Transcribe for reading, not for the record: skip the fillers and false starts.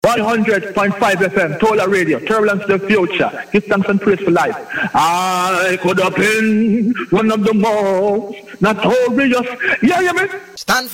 100.5 FM, Tola Radio, Turbulence to the Future. Give thanks and praise for life. I could have been one of the most notorious. Yeah, man. Stand